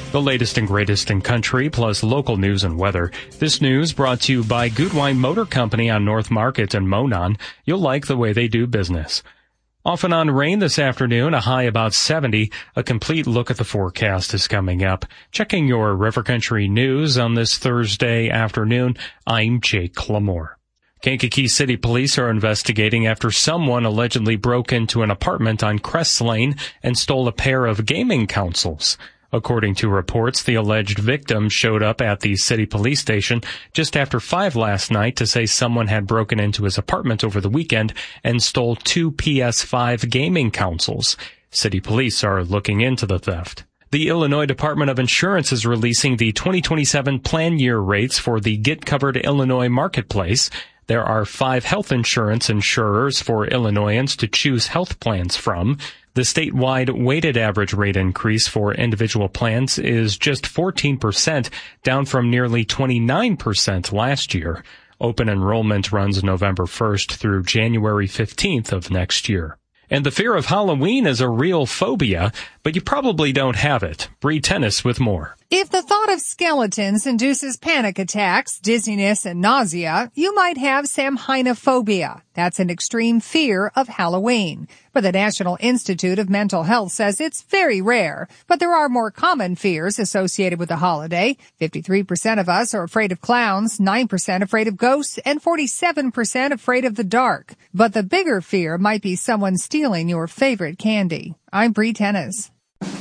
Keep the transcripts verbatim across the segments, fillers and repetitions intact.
The latest and greatest in country, plus local news and weather. This news brought to you by Gutwein Motor Company on North Market and Monon. You'll like the way they do business. Off and on rain this afternoon, a high about seventy. A complete look at the forecast is coming up. Checking your River Country news on this Thursday afternoon, I'm Jake Clamore. Kankakee City Police are investigating after someone allegedly broke into an apartment on Crest Lane and stole a pair of gaming consoles. According to reports, the alleged victim showed up at the city police station just after five last night to say someone had broken into his apartment over the weekend and stole two P S five gaming consoles. City police are looking into the theft. The Illinois Department of Insurance is releasing the twenty twenty-seven plan year rates for the Get Covered Illinois marketplace. There are five health insurance insurers for Illinoisans to choose health plans from. The statewide weighted average rate increase for individual plans is just fourteen percent, down from nearly twenty-nine percent last year. Open enrollment runs November first through January fifteenth of next year. And the fear of Halloween is a real phobia, but you probably don't have it. Bree Tennis with more. If the thought of skeletons induces panic attacks, dizziness, and nausea, you might have samhainophobia. That's an extreme fear of Halloween. But the National Institute of Mental Health says it's very rare. But there are more common fears associated with the holiday. fifty-three percent of us are afraid of clowns, nine percent afraid of ghosts, and forty-seven percent afraid of the dark. But the bigger fear might be someone stealing your favorite candy. I'm Bree Tennis.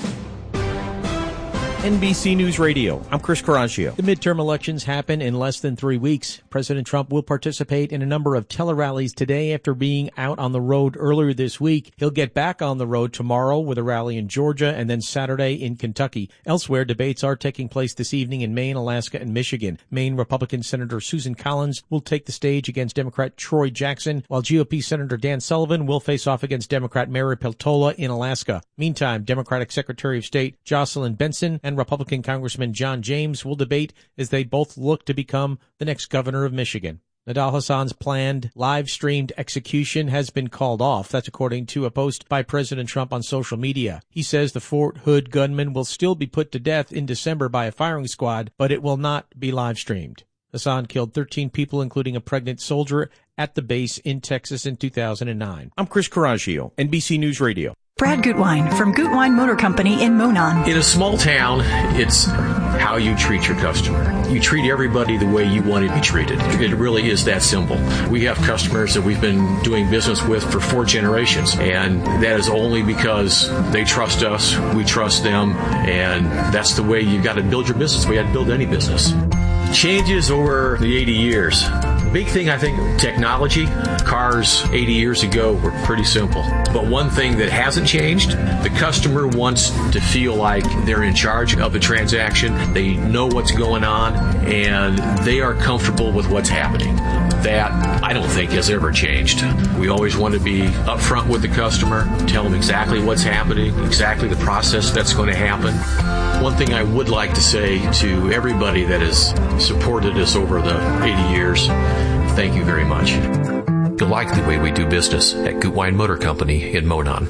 N B C News Radio. I'm Chris Coraggio. The midterm elections happen in less than three weeks. President Trump will participate in a number of tele-rallies today after being out on the road earlier this week. He'll get back on the road tomorrow with a rally in Georgia and then Saturday in Kentucky. Elsewhere, debates are taking place this evening in Maine, Alaska, and Michigan. Maine Republican Senator Susan Collins will take the stage against Democrat Troy Jackson, while G O P Senator Dan Sullivan will face off against Democrat Mary Peltola in Alaska. Meantime, Democratic Secretary of State Jocelyn Benson and Republican Congressman John James will debate as they both look to become the next governor of Michigan. Nidal Hasan's planned live-streamed execution has been called off. That's according to a post by President Trump on social media. He says the Fort Hood gunman will still be put to death in December by a firing squad, but it will not be live-streamed. Hasan killed thirteen people, including a pregnant soldier, at the base in Texas in two thousand nine. I'm Chris Coraggio, N B C News Radio. Brad Gutwein from Gutwein Motor Company in Monon. In a small town, it's how you treat your customer. You treat everybody the way you want to be treated. It really is that simple. We have customers that we've been doing business with for four generations, and that is only because they trust us, we trust them, and that's the way you've got to build your business. We had to build any business. Changes over the eighty years. The big thing, I think, technology. Cars eighty years ago were pretty simple. But one thing that hasn't changed, the customer wants to feel like they're in charge of the transaction. They know what's going on, and they are comfortable with what's happening. That, I don't think, has ever changed. We always want to be upfront with the customer, tell them exactly what's happening, exactly the process that's going to happen. One thing I would like to say to everybody that has supported us over the eighty years, thank you very much. You'll like the way we do business at Gutwein Motor Company in Monon.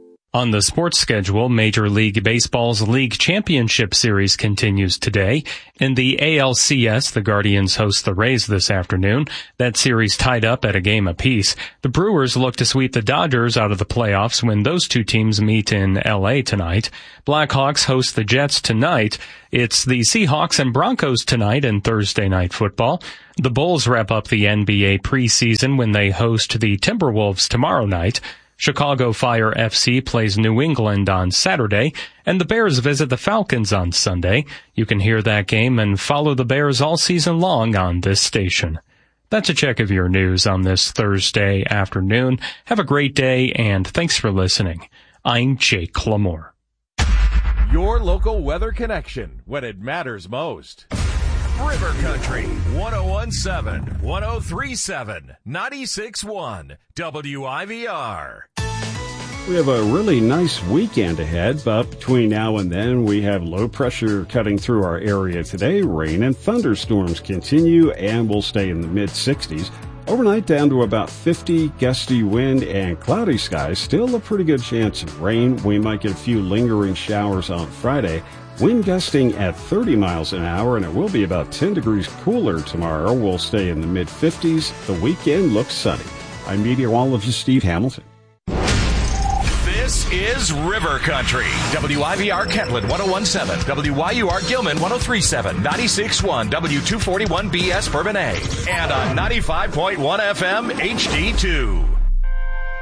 On the sports schedule, Major League Baseball's League Championship Series continues today. In the A L C S, the Guardians host the Rays this afternoon. That series tied up at a game apiece. The Brewers look to sweep the Dodgers out of the playoffs when those two teams meet in L A tonight. Blackhawks host the Jets tonight. It's the Seahawks and Broncos tonight in Thursday Night Football. The Bulls wrap up the N B A preseason when they host the Timberwolves tomorrow night. Chicago Fire F C plays New England on Saturday, and the Bears visit the Falcons on Sunday. You can hear that game and follow the Bears all season long on this station. That's a check of your news on this Thursday afternoon. Have a great day, and thanks for listening. I'm Jake Clamore. Your local weather connection when it matters most. River Country, one oh one point seven, one oh three point seven, ninety-six point one, W I V R. We have a really nice weekend ahead, but between now and then, we have low pressure cutting through our area today. Rain and thunderstorms continue and will stay in the mid sixties. Overnight down to about fifty, gusty wind and cloudy skies. Still a pretty good chance of rain. We might get a few lingering showers on Friday. Wind gusting at thirty miles an hour, and it will be about ten degrees cooler tomorrow. We'll stay in the mid-fifties. The weekend looks sunny. I'm meteorologist Steve Hamilton. This is River Country. W I V R Kentland one oh one point seven. W Y U R Gilman one oh three point seven. ninety-six point one W two forty-one B S Bourbon A. And on ninety-five point one F M H D two.